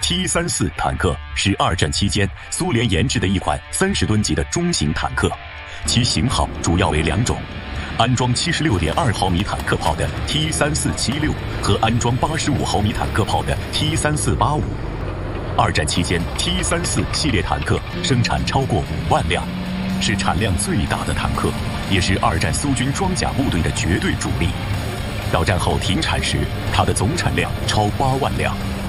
T-34坦克是二战期间苏联研制的一款30吨级的中型坦克，其型号主要为2种。安装76.2毫米坦克炮的 T-3476和安装85毫米坦克炮的 T-3485。二战期间 T-34系列坦克生产超过5万辆，是产量最大的坦克，也是二战苏军装甲部队的绝对主力。到战后停产时，它的总产量超8万辆。